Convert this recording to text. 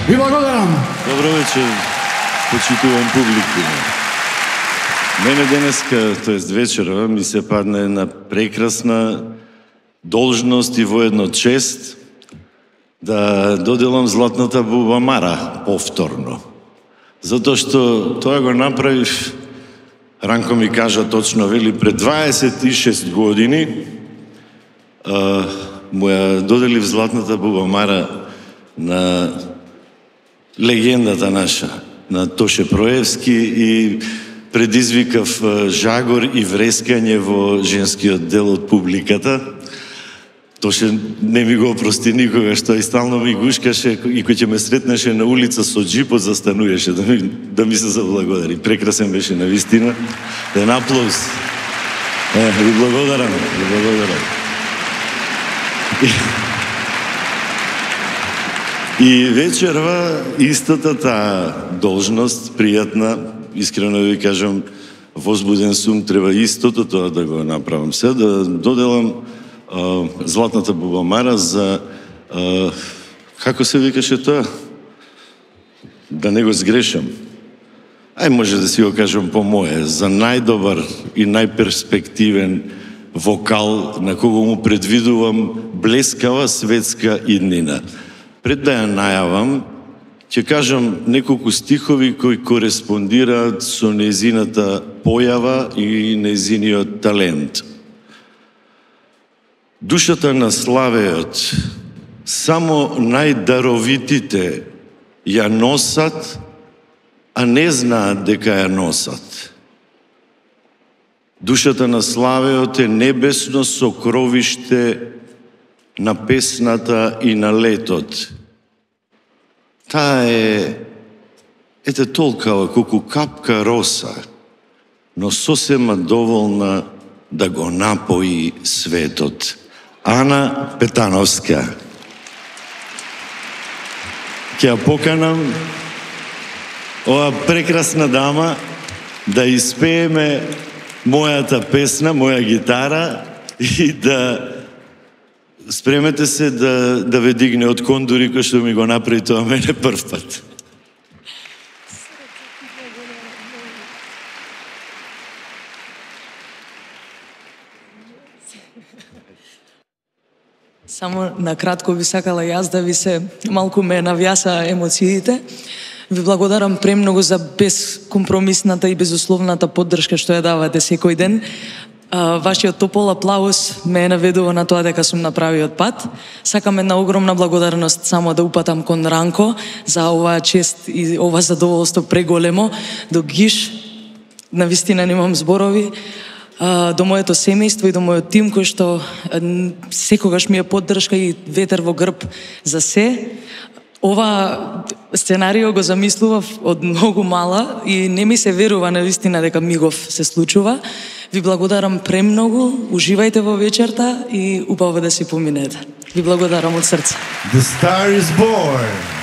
Ви благодарам. Добро вечер, почитувам публику. Мене денеска, тоест вечера, ми се падна една прекрасна должност и воедно чест да доделам Златната бубамара повторно. Затоа што тоа го направив, Ранко ми кажа точно, вели, пред 26 години му ја доделив Златната бубамара на легендата наша, на Тоше Проевски, и предизвикав жагор и врескање во женскиот дел од публиката. Тоше не ми го опрости никога, што и стално ми гушкаше, и кој ќе ме сретнеше на улица со джипот, застануваше да ми се заблагодари. Прекрасен беше навистина. Ден аплауз. Ви благодарам, ви благодарам. И вечерва истата таа должност, пријатна, искрено ви кажам, возбуден сум, треба истото тоа да го направам. Се да доделам Златната бубамара за, како се викаше тоа? Да не го сгрешам. Ај може да си го кажам по моје, за најдобар и најперспективен вокал на кого му предвидувам блескава светска иднина. Пред да ја најавам, ќе кажам неколку стихови кои кореспондираат со нејзината појава и нејзиниот талент. Душата на славеот само најдаровитите ја носат, а не знаат дека ја носат. Душата на славеот е небесно сокровиште на песната и на летот. Таа е, ете толкава колку капка роса, но сосема доволна да го напои светот. Ана Петановска. Ќе ја поканам ова прекрасна дама да испееме мојата песна, моја гитара, и да спремете се да ве дигне од кондури, кој што ми го направи тоа мене прв пат. Само на кратко би сакала јас да ви се малку ме навјаса емоциите. Ви благодарам премногу за безкомпромисната и безусловната поддршка што ја давате секој ден. Вашиот топол аплауз ме наведува на тоа дека сум на правиот пат. Сакам една огромна благодарност само да упатам кон Ранко за оваа чест и ова задоволство преголемо. До Гиш, навистина немам зборови. До моето семејство и до мојот тим, кој што секогаш ми е поддршка и ветер во грб за се. Ова сценарио го замислував од многу мала и не ми се верува навистина дека мигов се случува. Ви благодарам премногу, уживајте во вечерта и убаво да си поминете. Ви благодарам од срце. The star is born.